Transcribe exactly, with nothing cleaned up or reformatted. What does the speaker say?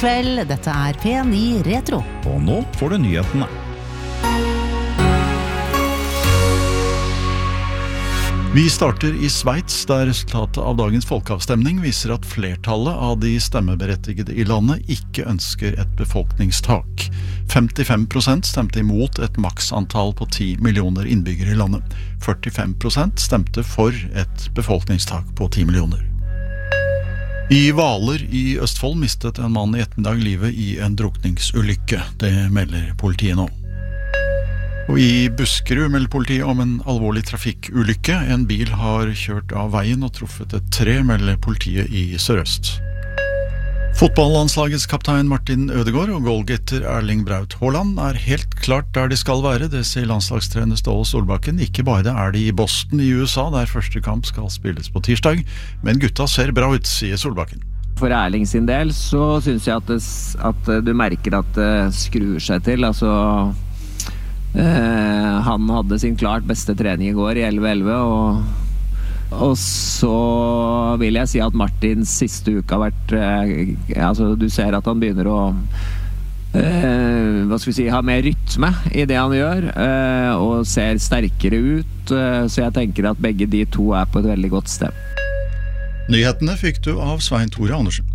kveld, dette er P ni Retro. Og nå får du nyhetene. Vi starter i Sveits, der resultatet av dagens folkeavstemning viser at flertallet av de stemmeberettigede i landet ikke ønsker et befolkningstak. femtifem prosent stemte imot et maksantall på ti millioner innbyggere i landet. førtifem prosent stemte for et befolkningstak på ti millioner. I Hvaler i Østfold mistet en mann i ettermiddag livet i en drukningsulykke. Det melder politiet nå. Og i Buskerud melder politiet om en alvorlig trafikkulykke. En bil har kjørt av veien og truffet et tre, melder politiet i Sør-Øst. Fotballandslagets kaptein Martin Ødegaard og goalgetter Erling Braut Haaland er helt klart der de skal være, det sier landslagstrener Ståle Solbakken. Ikke bare er de i Boston i U S A, der første kamp skal spilles på tirsdag, men gutta ser bra ut, sier Solbakken. For Erling sin del så synes jeg at, det, at du merker at det skrur seg til, altså eh, han hadde sin klart beste trening i går i elleve elleve, og Og så vil jeg si at Martins siste uke har vært eh, altså du ser at han begynner å eh, hva skal vi si, ha mer rytme i det han gjør, eh, og ser sterkere ut, eh, så jeg tenker at begge de to er på et veldig godt sted. Nyhetene fikk du av Svein Tore Andersen.